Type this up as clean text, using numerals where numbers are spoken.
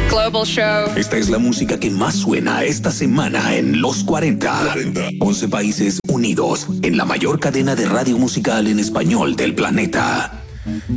Global Show. Esta es la música que más suena esta semana en Los 40. 11 países unidos en la mayor cadena de radio musical en español del planeta.